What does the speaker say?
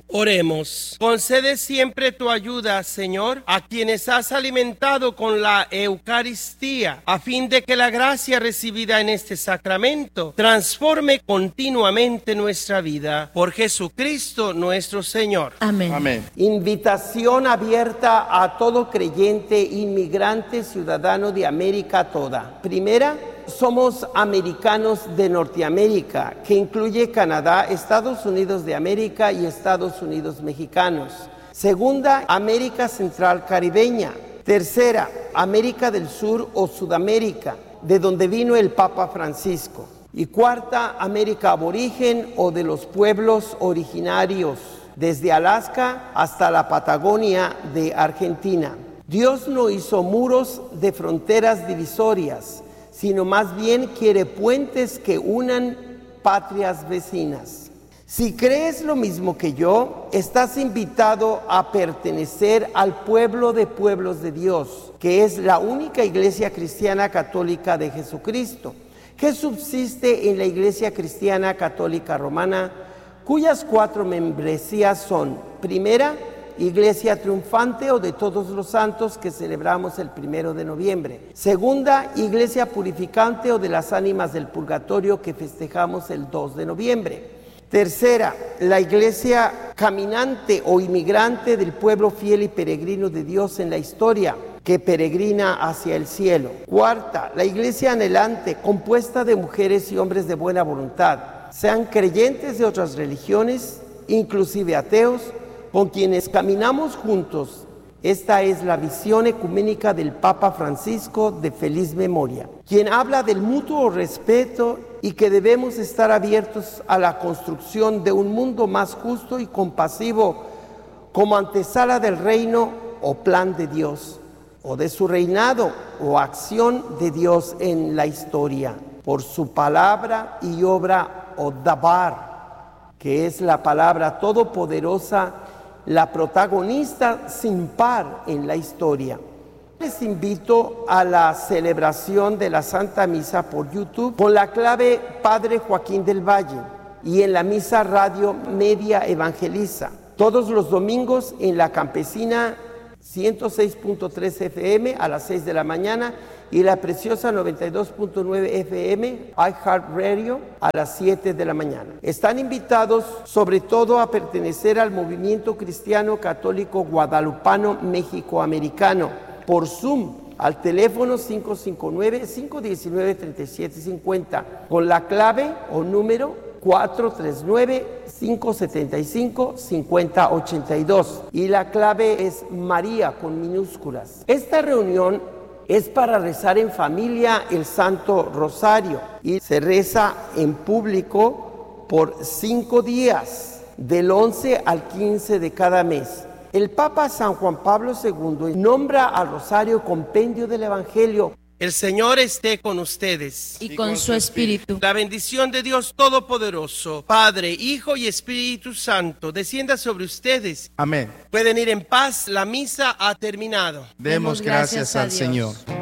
Oremos. Concede siempre tu ayuda, Señor, a quienes has alimentado con la Eucaristía, a fin de que la gracia recibida en este sacramento transforme continuamente nuestra vida. Por Jesucristo nuestro Señor. Amén. Amén. Invitación abierta a todo creyente, inmigrante, ciudadano de América toda. Primera, somos americanos de Norteamérica, que incluye Canadá, Estados Unidos de América y Estados Unidos mexicanos. Segunda, América Central Caribeña. Tercera, América del Sur o Sudamérica, de donde vino el Papa Francisco. Y cuarta, América aborigen o de los pueblos originarios, desde Alaska hasta la Patagonia de Argentina. Dios no hizo muros de fronteras divisorias, sino más bien quiere puentes que unan patrias vecinas. Si crees lo mismo que yo, estás invitado a pertenecer al pueblo de pueblos de Dios, que es la única iglesia cristiana católica de Jesucristo, que subsiste en la Iglesia Cristiana Católica Romana, cuyas 4 membresías son: primera, Iglesia triunfante o de todos los santos, que celebramos el 1 de noviembre. Segunda, Iglesia purificante o de las ánimas del purgatorio, que festejamos el 2 de noviembre. Tercera, la Iglesia caminante o inmigrante del pueblo fiel y peregrino de Dios en la historia, que peregrina hacia el cielo. Cuarta, la Iglesia anhelante, compuesta de mujeres y hombres de buena voluntad, sean creyentes de otras religiones, inclusive ateos, con quienes caminamos juntos. Esta es la visión ecuménica del Papa Francisco, de feliz memoria, quien habla del mutuo respeto y que debemos estar abiertos a la construcción de un mundo más justo y compasivo como antesala del reino o plan de Dios, o de su reinado o acción de Dios en la historia, por su palabra y obra, o dabar, que es la palabra todopoderosa, la protagonista sin par en la historia. Les invito a la celebración de la Santa Misa por YouTube con la clave Padre Joaquín del Valle, y en la Misa Radio Media Evangeliza, todos los domingos en la Campesina 106.3 FM a las 6 de la mañana y la Preciosa 92.9 FM iHeartRadio a las 7 de la mañana. Están invitados sobre todo a pertenecer al movimiento cristiano católico guadalupano mexicoamericano por Zoom al teléfono 559-519-3750 con la clave o número 439-575-5082, y la clave es María con minúsculas. Esta reunión es para rezar en familia el Santo Rosario, y se reza en público por 5 días, del 11 al 15 de cada mes. El Papa San Juan Pablo II nombra al Rosario compendio del Evangelio. El Señor esté con ustedes. Y con su espíritu. La bendición de Dios Todopoderoso, Padre, Hijo y Espíritu Santo, descienda sobre ustedes. Amén. Pueden ir en paz, la misa ha terminado. Demos gracias al Señor.